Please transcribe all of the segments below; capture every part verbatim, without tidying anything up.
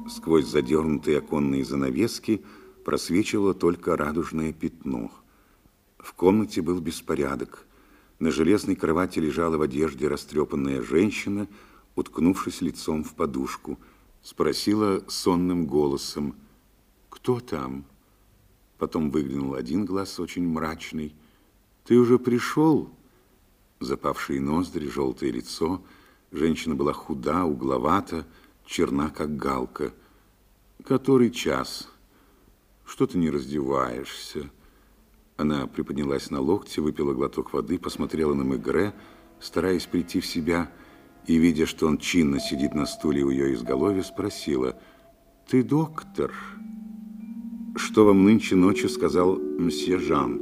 Сквозь задернутые оконные занавески просвечивало только радужное пятно. В комнате был беспорядок. На железной кровати лежала в одежде растрепанная женщина, уткнувшись лицом в подушку. Спросила сонным голосом: «Кто там?» Потом выглянул один глаз, очень мрачный. «Ты уже пришел?» Запавшие ноздри, желтое лицо. Женщина была худа, угловата, черна, как галка. «Который час? Что ты не раздеваешься?» Она приподнялась на локте, выпила глоток воды, посмотрела на Мегре, стараясь прийти в себя, и, видя, что он чинно сидит на стуле у ее изголовья, спросила: «Ты доктор?» «Что вам нынче ночью сказал мсье Жан?»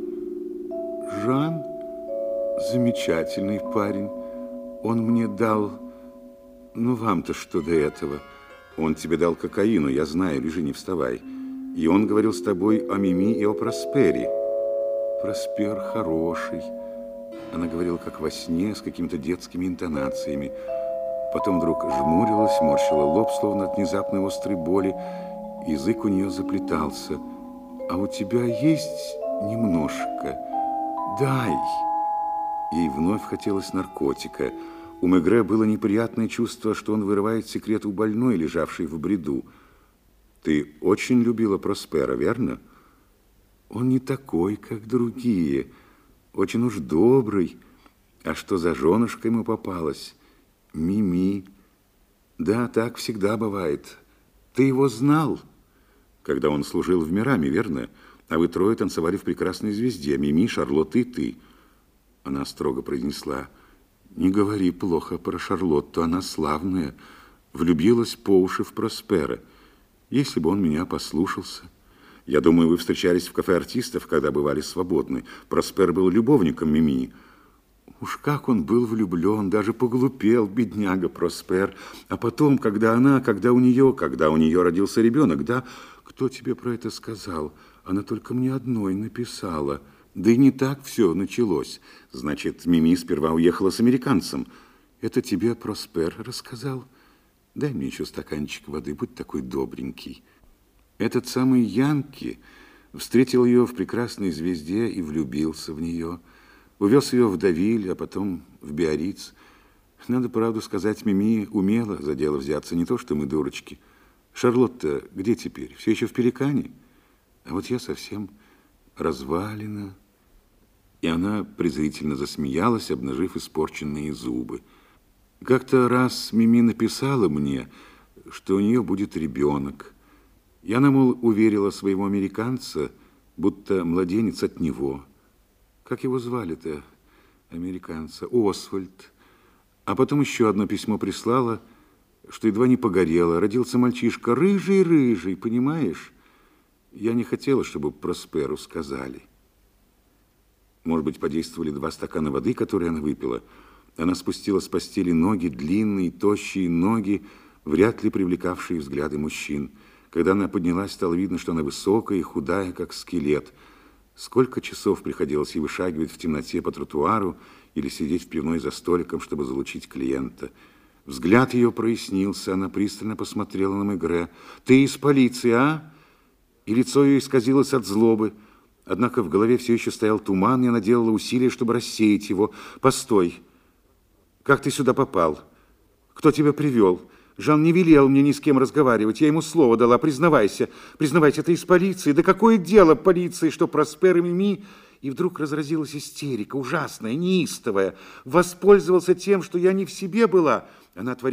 «Жан? Замечательный парень. Он мне дал... Ну, вам-то что до этого? Он тебе дал кокаину, я знаю, лежи, не вставай. И он говорил с тобой о Мими и о Проспере». «Проспер хороший». Она говорила как во сне, с какими-то детскими интонациями. Потом вдруг жмурилась, морщила лоб, словно от внезапной острой боли. Язык у нее заплетался. «А у тебя есть немножко? Дай!» Ей вновь хотелось наркотика. У Мегре было неприятное чувство, что он вырывает секрет у больной, лежавшей в бреду. «Ты очень любила Проспера, верно?» «Он не такой, как другие. Очень уж добрый. А что за женушка ему попалась? Мими. Да, так всегда бывает. Ты его знал?» «Когда он служил в Мираме, верно? А вы трое танцевали в «Прекрасной звезде». Мими, Шарлотта и ты». Она строго произнесла: «Не говори плохо про Шарлотту, она славная. Влюбилась по уши в Проспера. Если бы он меня послушался. Я думаю, вы встречались в кафе артистов, когда бывали свободны. Проспер был любовником Мими». Уж как он был влюблен, даже поглупел, бедняга Проспер. А потом, когда она, когда у нее, когда у нее родился ребенок, да? Кто тебе про это сказал? Она только мне одной написала. Да и не так все началось. Значит, Мими сперва уехала с американцем. Это тебе Проспер рассказал? Дай мне еще стаканчик воды, будь такой добренький. Этот самый Янки встретил ее в «Прекрасной звезде» и влюбился в нее. Увез ее в Давиль, а потом в Биарриц. Надо правду сказать, Мими умела за дело взяться, не то что мы дурочки. Шарлотта где теперь? Все еще в Пеликане? А вот я совсем развалена. И она презрительно засмеялась, обнажив испорченные зубы. Как-то раз Мими написала мне, что у нее будет ребенок. И она, мол, уверила своего американца, будто младенец от него. Как его звали-то, американца? Освальд. А потом еще одно письмо прислала, что едва не погорело. Родился мальчишка рыжий-рыжий, понимаешь? Я не хотела, чтобы Просперу сказали. Может быть, подействовали два стакана воды, которые она выпила. Она спустила с постели ноги, длинные, тощие ноги, вряд ли привлекавшие взгляды мужчин. Когда она поднялась, стало видно, что она высокая и худая, как скелет. Сколько часов приходилось ей вышагивать в темноте по тротуару или сидеть в пивной за столиком, чтобы залучить клиента. Взгляд ее прояснился, она пристально посмотрела на Мегре. «Ты из полиции, а?» И лицо ее исказилось от злобы. Однако в голове все еще стоял туман, и она делала усилия, чтобы рассеять его. «Постой! Как ты сюда попал? Кто тебя привел? Жан не велел мне ни с кем разговаривать. Я ему слово дала. Признавайся. Признавайся, ты из полиции. Да какое дело полиции, что Проспер и Мими...» И вдруг разразилась истерика, ужасная, неистовая. Воспользовался тем, что я не в себе была. Она